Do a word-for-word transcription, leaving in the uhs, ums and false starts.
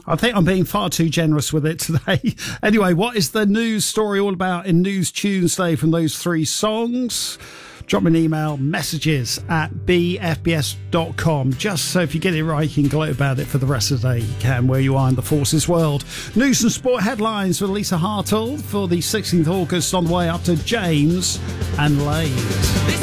I think I'm being far too generous with it today. Anyway, what is the news story all about in News Tuesday from those three songs? Drop me an email, messages at b f b s dot com. Just so if you get it right, you can gloat about it for the rest of the day. You can, where you are in the forces world. News and sport headlines with Lisa Hartle for the sixteenth of August on the way up to James and Lade.